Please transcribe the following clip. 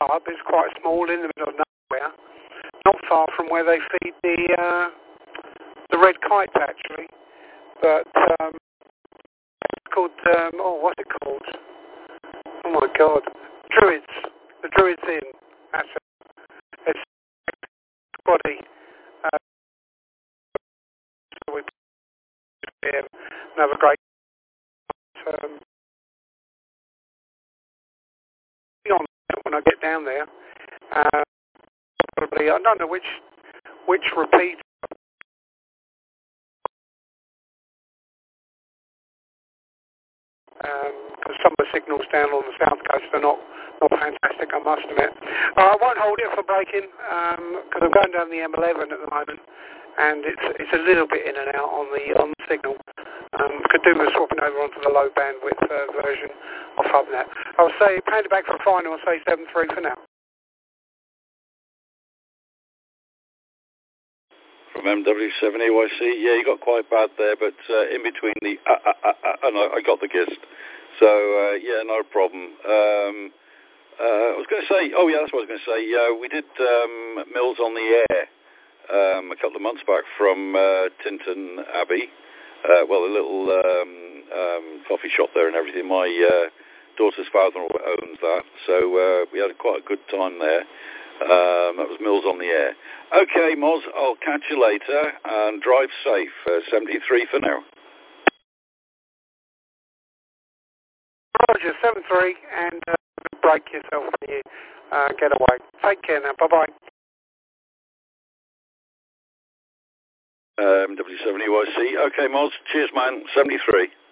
pub is quite small in the middle of nowhere, not far from where they feed the red kites actually. But it's called what's it called? Oh my God, Druids. The Druids Inn. That's it. It's body. So we another great. When I get down there, probably I don't know which repeat. Because some of the signals down on the south coast are not fantastic, I must admit. I won't hold it for breaking because I'm going down the M11 at the moment, and it's a little bit in and out on the signal. Could do with swapping over onto the low bandwidth version of HubNet. I'll say pound it back for a final. I'll say 7-3 for now. From MW7AYC, yeah, you got quite bad there, but in between the and I got the gist. So yeah, no problem. I was going to say, oh yeah, that's what I was going to say. We did Mills on the Air a couple of months back from Tinton Abbey. Well, a little coffee shop there and everything. My daughter's father owns that, so we had quite a good time there. That was Mills on the Air. Okay, Moz, I'll catch you later and drive safe. 73 for now. Roger, 7-3, and break yourself when you get away. Take care now. Bye-bye. MW7EYC. Okay, Moz. Cheers, man. 73.